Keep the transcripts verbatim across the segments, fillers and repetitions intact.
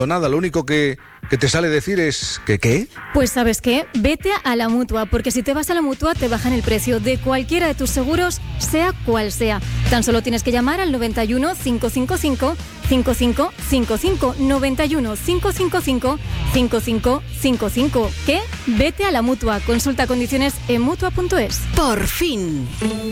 nada, lo único que, que te sale decir es que ¿qué? Pues ¿sabes qué? Vete a la Mutua, porque si te vas a la Mutua te bajan el precio de cualquiera de tus seguros, sea cual sea. Tan solo tienes que llamar al noventa y uno, cinco cinco cinco, cinco cinco cinco cinco, noventa y uno, cinco cinco cinco, cinco cinco cinco cinco. ¿Qué? Vete a la Mutua. Consulta condiciones en mutua punto es. Por fin.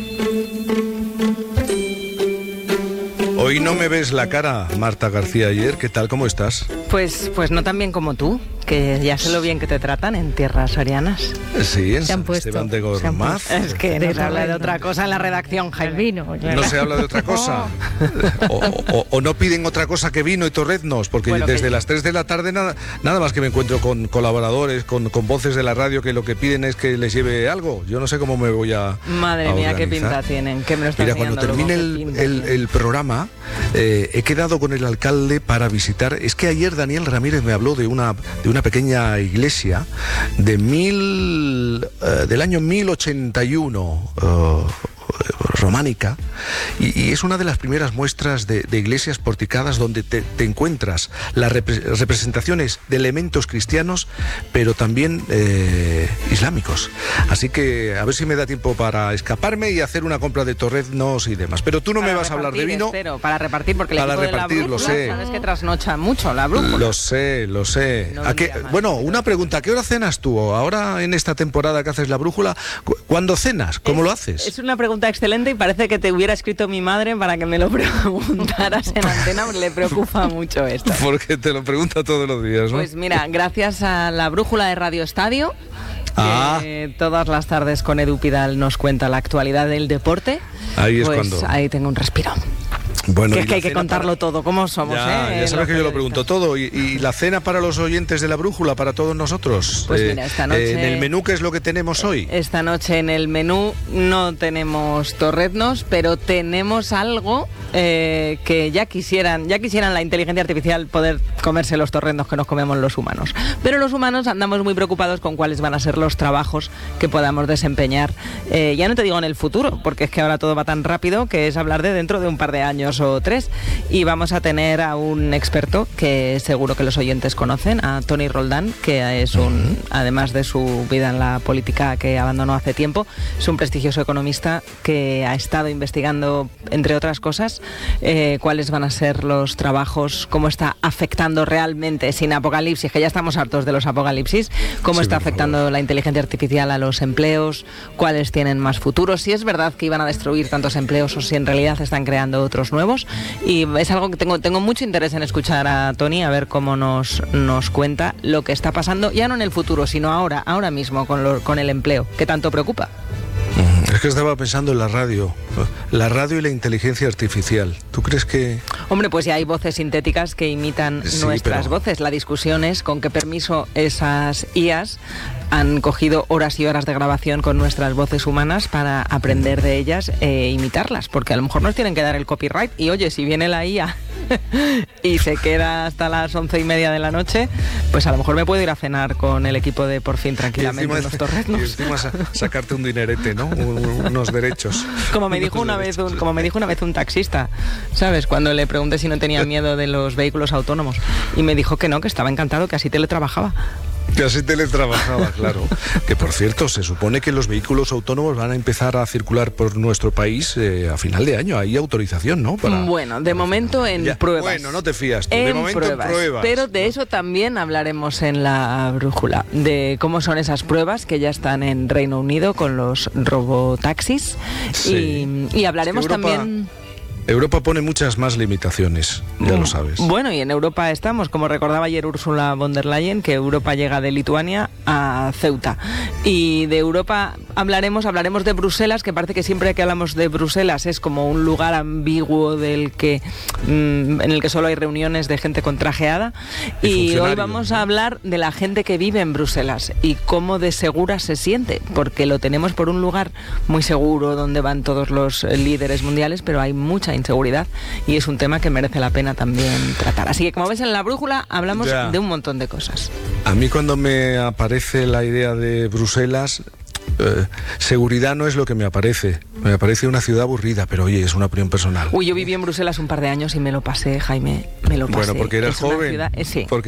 Hoy no me ves la cara, Marta García Ayer. ¿Qué tal? ¿Cómo estás? Pues, pues no tan bien como tú, que ya sé lo bien que te tratan en tierras sorianas. Sí, en Se han San puesto, Esteban de se han Gormaz. puesto. Es que no se habla de otra cosa en la redacción, Jaime. Vino, No se habla de otra cosa. O, o- o no piden otra cosa que vino y torreznos, porque Bueno, desde que- las tres de la tarde nada, nada más que me encuentro con colaboradores, con, con voces de la radio que lo que piden es que les lleve algo. Yo no sé cómo me voy a Madre a mía, qué organizar. pinta tienen. Que me lo están Mira, cuando enseñando termine luego, el, qué pinta el- tienen. el programa, eh, he quedado con el alcalde para visitar. Es que ayer Daniel Ramírez me habló de una, de una pequeña iglesia de mil, eh, del año mil ochenta y uno. eh, románica, y, y es una de las primeras muestras de, de iglesias porticadas donde te, te encuentras las repre- representaciones de elementos cristianos, pero también eh, islámicos. Así que a ver si me da tiempo para escaparme y hacer una compra de torreznos y demás. Pero tú no Para me vas a hablar de repartir, vino. Espero, para repartir, porque el Para equipo repartir, de la lo brújula, sé. sabes que trasnocha mucho la brújula. Lo sé, lo sé. No ¿A qué- diría más, bueno, pero una sí. pregunta. ¿A qué hora cenas tú? Ahora en esta temporada que haces la brújula, ¿cu- ¿cuándo cenas? ¿Cómo Es- lo haces? Es una pregunta excelente y parece que te hubiera escrito mi madre para que me lo preguntaras en antena, porque le preocupa mucho esto. Porque te lo pregunta todos los días, ¿no? Pues mira, gracias a la brújula de Radio Estadio, Ah. que todas las tardes con Edu Pidal nos cuenta la actualidad del deporte, Ahí es pues cuando- ahí tengo un respiro. Bueno, Que y es que la hay que cena contarlo para- todo, ¿cómo somos? Ya, eh, ya los sabes que yo lo periodistas? pregunto todo. ¿Y, y la cena para los oyentes de la brújula, para todos nosotros? Pues mira, esta noche- En el menú, ¿qué es lo que tenemos hoy? Esta noche en el menú no tenemos torreznos, pero tenemos algo eh, que ya quisieran, ya quisieran la inteligencia artificial poder comerse los torreznos que nos comemos los humanos. Pero los humanos andamos muy preocupados con cuáles van a ser los trabajos que podamos desempeñar. Eh, ya no te digo en el futuro, porque es que ahora todo va tan rápido que es hablar de dentro de un par de años o tres. Y vamos a tener a un experto que seguro que los oyentes conocen, a Tony Roldán, que es un, además de su vida en la política que abandonó hace tiempo, es un prestigioso economista que ha estado investigando, entre otras cosas, eh, cuáles van a ser los trabajos, cómo está afectando realmente, sin apocalipsis, que ya estamos hartos de los apocalipsis, cómo Sí, está por afectando favor. la inteligencia artificial a los empleos, cuáles tienen más futuro, si es verdad que iban a destruir tantos empleos o si en realidad están creando otros nuevos. Y es algo que tengo, tengo mucho interés en escuchar a Tony, a ver cómo nos, nos cuenta lo que está pasando, ya no en el futuro, sino ahora, ahora mismo con, lo, con el empleo, que tanto preocupa. Es que estaba pensando en la radio. La radio y la inteligencia artificial. ¿Tú crees que...? Hombre, pues ya hay voces sintéticas que imitan Sí, nuestras pero- voces. La discusión es con qué permiso esas I As han cogido horas y horas de grabación con nuestras voces humanas para aprender de ellas e imitarlas, porque a lo mejor nos tienen que dar el copyright y oye, si viene la I A y se queda hasta las once y media de la noche, pues a lo mejor me puedo ir a cenar con el equipo de Por Fin tranquilamente en los y torreznos. encima sa- sacarte un dinerete, ¿no? Un- un- unos derechos. Como me dijo Unos una vez derechos. un, como me dijo una vez un taxista, ¿sabes? Cuando le pregunté si no tenía miedo de los vehículos autónomos y me dijo que no, que estaba encantado, que así teletrabajaba. Que así teletrabajaba, claro. Que por cierto, se supone que los vehículos autónomos van a empezar a circular por nuestro país eh, a final de año. Hay autorización, ¿no? Para- Bueno, de momento en Ya, pruebas. Bueno, no te fías tú. De En momento pruebas, en pruebas. Pero de eso también hablaremos en la brújula, de cómo son esas pruebas que ya están en Reino Unido con los robotaxis. Sí. Y, y hablaremos Es que Europa- también... Europa pone muchas más limitaciones, ya lo sabes. Bueno, y en Europa estamos, como recordaba ayer Ursula von der Leyen, que Europa llega de Lituania a Ceuta. Y de Europa hablaremos, hablaremos de Bruselas, que parece que siempre que hablamos de Bruselas es como un lugar ambiguo del que mm, en el que solo hay reuniones de gente con trajeada. Y Y, hoy funcionarios, vamos ¿no? a hablar de la gente que vive en Bruselas y cómo de segura se siente, porque lo tenemos por un lugar muy seguro donde van todos los eh, líderes mundiales, pero hay mucha inseguridad y es un tema que merece la pena también tratar. Así que como ves en la brújula hablamos Ya. de un montón de cosas. A mí cuando me aparece la idea de Bruselas, eh, seguridad no es lo que me aparece. Me parece una ciudad aburrida, pero oye, es una opinión personal. Uy, yo viví en Bruselas un par de años y me lo pasé, Jaime, me lo pasé. Bueno, porque eras Es una joven. ciudad- eh, sí. Porque